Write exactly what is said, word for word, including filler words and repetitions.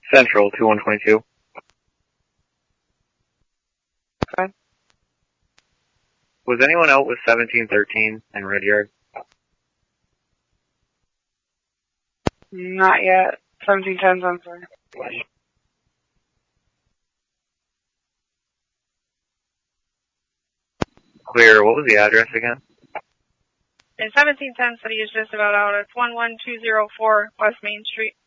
Central, two one two. Okay. Was anyone out with seventeen thirteen in Red Yard? Not yet. seventeen ten's on fire. Clear. What was the address again? In seventeen ten City is just about out. It's one one two zero four West Main Street.